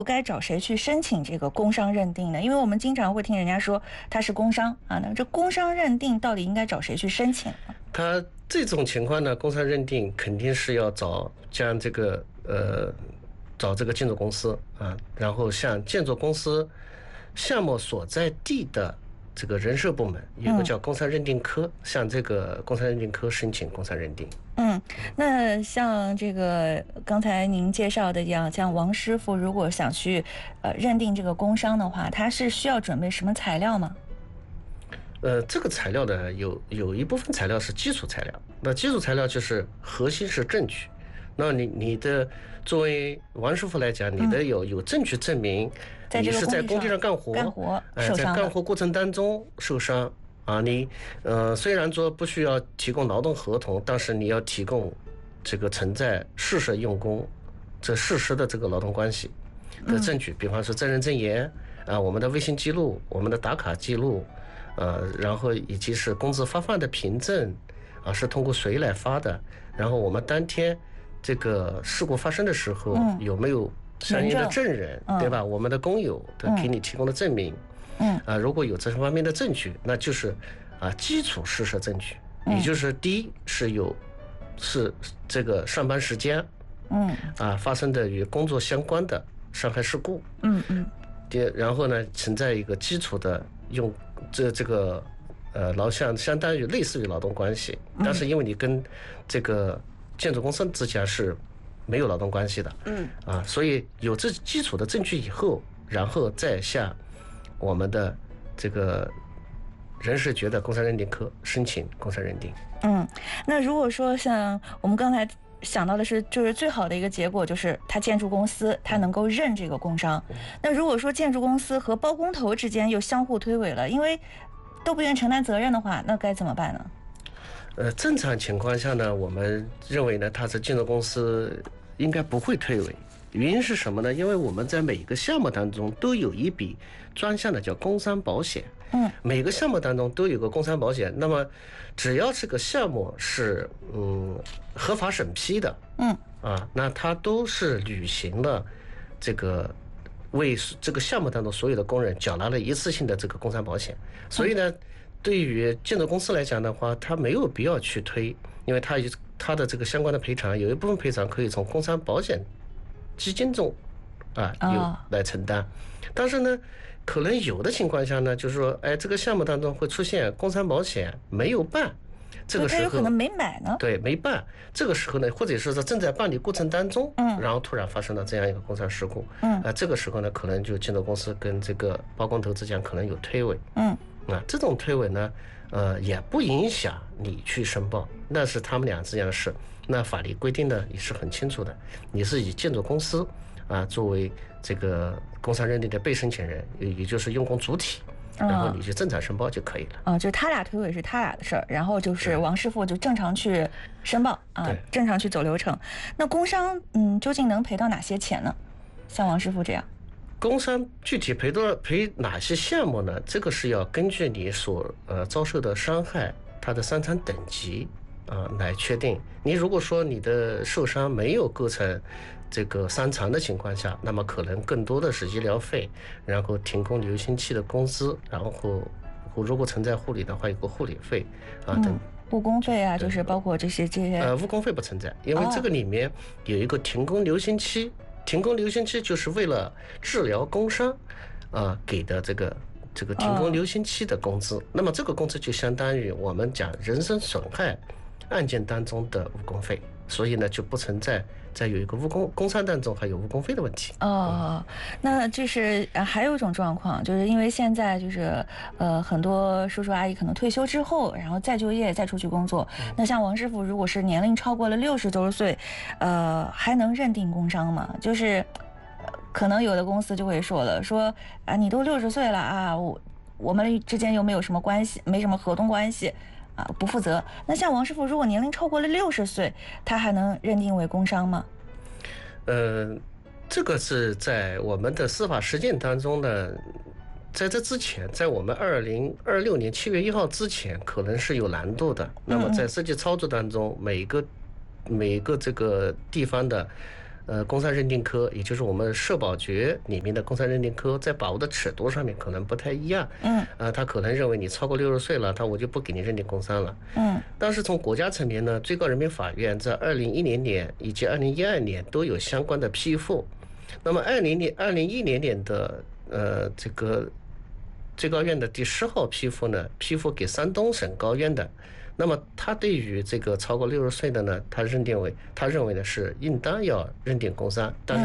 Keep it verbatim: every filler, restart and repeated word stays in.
该找谁去申请这个工伤认定呢？因为我们经常会听人家说他是工伤啊，那这工伤认定到底应该找谁去申请呢？ 他这种情况呢，工伤认定肯定是要找将这个呃找这个建筑公司啊，然后向建筑公司项目所在地的这个人事部门有个叫工伤认定科，嗯、向这个工伤认定科申请工伤认定。 嗯，那像这个刚才您介绍的一样，像王师傅如果想去呃认定这个工伤的话，他是需要准备什么材料吗？ 呃，这个材料呢，有有一部分材料是基础材料，那基础材料就是核心是证据。那你你的作为王师傅来讲，你的有有证据证明你是在工地上干活， 干活呃，在干活过程当中受伤啊。你呃虽然说不需要提供劳动合同，但是你要提供这个存在事实用工这事实的这个劳动关系的证据，比方说证人证言啊，我们的微信记录，我们的打卡记录。呃，然后以及是工资发放的凭证啊，是通过谁来发的？然后我们当天这个事故发生的时候，嗯、有没有相应的证人，嗯、对吧？我们的工友的给你提供的证明，嗯啊，如果有这方面的证据，那就是啊基础事实证据，嗯、也就是第一是有是这个上班时间，嗯啊发生的与工作相关的伤害事故，嗯嗯，第然后呢存在一个基础的用。这这个呃劳相相当于类似于劳动关系，但是因为你跟这个建筑公司之间是没有劳动关系的，嗯啊，所以有这基础的证据以后，然后再向我们的这个人事局的工伤认定科申请工伤认定。 嗯，那如果说像我们刚才想到的是，就是最好的一个结果就是他建筑公司他能够认这个工伤。那如果说建筑公司和包工头之间又相互推诿了，因为都不愿承担责任的话，那该怎么办呢？ 呃，正常情况下呢，我们认为呢，他是建筑公司应该不会推诿。原因是什么呢？因为我们在每一个项目当中都有一笔专项的叫工伤保险，嗯，每个项目当中都有个工伤保险。那么，只要这个项目是嗯合法审批的，嗯啊，那它都是履行了这个为这个项目当中所有的工人缴纳了一次性的这个工伤保险。所以呢，对于建筑公司来讲的话，它没有必要去推，因为它它的这个相关的赔偿有一部分赔偿可以从工伤保险基金中啊有来承担，但是呢，可能有的情况下呢，就是说，哎，这个项目当中会出现工伤保险没有办，这个时候他有可能没买呢， 对，没办，这个时候呢，或者是说正在办理过程当中，嗯，然后突然发生了这样一个工伤事故，嗯，啊，这个时候呢，可能就建筑公司跟这个包工头之间可能有推诿，嗯，啊，这种推诿呢，呃，也不影响你去申报，那是他们俩之间的事。那法律规定呢也是很清楚的，你是以建筑公司啊作为这个工伤认定的被申请人，也就是用工主体，然后你就正常申报就可以了。 啊、嗯，就他俩推诿是他俩的事儿，然后就是王师傅就正常去申报啊，正常去走流程。那工伤嗯究竟能赔到哪些钱呢？像王师傅这样， 工伤具体赔多少赔哪些项目呢？这个是要根据你所呃遭受的伤害，它的伤残等级。啊，来确定。你如果说你的受伤没有构成这个伤残的情况下，那么可能更多的是医疗费，然后停工留薪期的工资，然后如果存在护理的话，有个护理费啊等。 嗯误工费啊，就是包括这些这些。 呃，误工费不存在，因为这个里面有一个停工留薪期，哦、停工留薪期就是为了治疗工伤啊给的这个。这个停工留薪期的工资，哦、那么这个工资就相当于我们讲人身损害案件当中的误工费，所以呢就不存在再有一个误工工伤当中还有误工费的问题。 哦，那就是还有一种状况，就是因为现在就是呃很多叔叔阿姨可能退休之后，然后再就业再出去工作。嗯、那像王师傅如果是年龄超过了六十周岁，呃还能认定工伤吗？就是。可能有的公司就会说了，说啊，你都六十岁了啊，我我们之间又没有什么关系，没什么合同关系，啊，不负责。那像王师傅，如果年龄超过了六十岁，他还能认定为工伤吗？ 呃，这个是在我们的司法实践当中呢，在这之前，在我们二零二六年七月一号之前，可能是有难度的。那么在实际操作当中，每个每个这个地方的。 呃工伤认定科，也就是我们社保局里面的工伤认定科，在把握的尺度上面可能不太一样。 嗯， 呃，他可能认为你超过六十岁了，他我就不给你认定工伤了。 嗯， 但是从国家层面呢，最高人民法院在二零一零年以及二零一二年都有相关的批复。那么二零年二零一零年的呃这个最高院的第十号批复呢，批复给山东省高院的。那么他对于这个超过六十岁的呢，他认定为他认为呢是应当要认定工伤，但是